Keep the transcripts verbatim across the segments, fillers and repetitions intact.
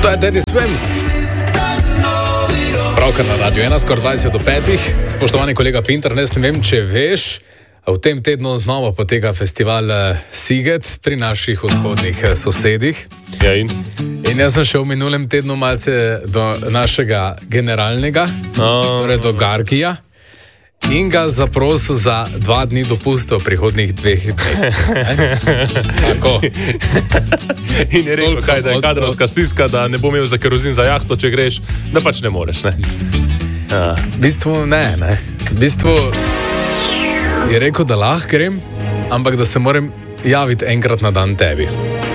To je Dennis Swims. Pravkar na Radio ena, skoraj dvajset do petih. Spoštovani kolega Pintar, ne vem, če veš, v tem tednu znova poteka festival Siget pri naših vzhodnih sosedih. Ja, in? In jaz sem šel v minulem tednu malce do našega generalnega, oh. torej do Gargija, in ga zaprosil za dva dni dopusta v prihodnih dveh dneh. Tako. In je rekel, kaj, da je kadrovska stiska, da ne bo imel za kerozin za jahto, če greš, da pač ne moreš, ne? Ja. V bistvu ne, ne. V bistvu je rekel, da lahko grem, ampak da se moram javiti enkrat na dan tebi.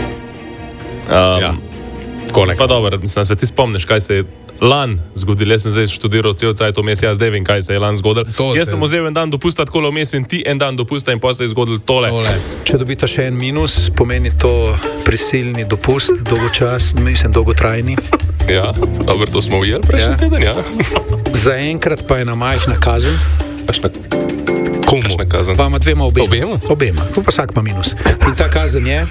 Um, ja. Pa dobro, mislim, se ti spomniš, kaj se je lan zgodilo. Jaz sem zdaj študiral cel cajt vmes, jaz zdaj vem, kaj se je lan zgodilo. Jaz sem vzel en dan dopusta tako vmes in ti en dan dopusta in pa se je zgodilo tole. tole. Če dobita še en minus, pomeni to prisilni dopust, dolgočas, mislim, dolgotrajni. Ja, dobro, to smo ujeli prejšnji ja. teden, ja. Zaenkrat pa je ena majhna kazen. Kašna, komu? Kašna kazen? Pa ima dvema obema. Obema? Obema, pa vsak pa minus. In ta kazen je,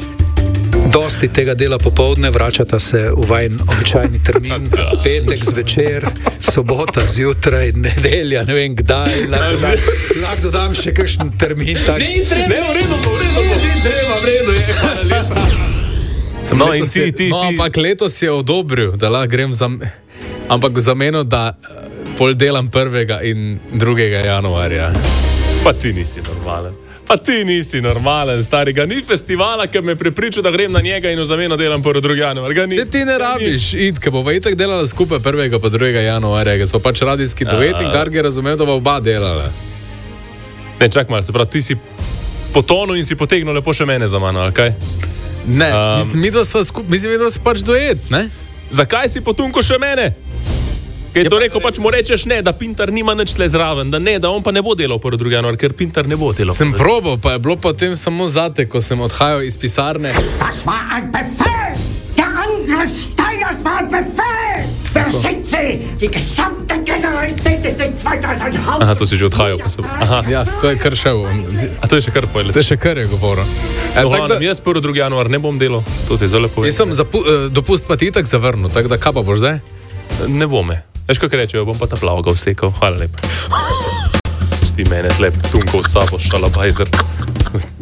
dosti tega dela popoldne, vračata se v vajen običajni termin, petek zvečer, sobota zjutraj, nedelja, ne vem kdaj, lahko lah dodam še kakšen termin. Tak. Ne, treba, ne, v redu, v redu, ne, treba, v redu, je, hvala lepa. No, in ti, ti, no, ampak letos je odobril, da lahko grem za, ampak za meno, da pol delam prvega in drugega januarja. Pa ti nisi normalen. Pa ti nisi normalen, stari. Ga ni festivala, ki me prepričal, da grem na njega in v zameno delam prvi drugi januar. Se ti ne rabiš iti, ker bova itak delala skupaj prvega pa drugega januarja, ker smo pač radijski duet in kar je razumel, da bova oba delala. Ne, čak malo, se pravi, ti si potonil in si potegnil lepo še mene za mano, ali kaj? Ne, um, mislim, mi dva sva skupaj, mislim, mi dva sva pač duet, ne? Zakaj si potunko še mene? Kaj je to rekel, pač mu rečeš ne, da Pintar nima nič tle zraven, da ne, da on pa ne bo delal prvi drugi januar, ker Pintar ne bo delal. Sem probal, pa je bilo potem samo zate, ko sem odhajal iz pisarne. Das war ein Befehl! Der Angriff Steiners war ein Befehl! Verschickt sie! Die gesamte Generalität ist nicht weiter als ein Haus! Aha, to si že odhajal, pa sem... Aha. Ja, to je kar šel. A to je še kar povedal? To je še kar je govoril. E, no, da... Jaz prvi drugi januar ne bom delal, to ti je zelo povedal. Jaz sem zapu, dopust pa ti itak zavrnil, tako da kaj pa boš zdaj? Ne bo me. Veš, kako rečejo, bom pa ta plavga vsekal. Hvala lepa. Ti mene tlep tunko v sabo, šalabajzer.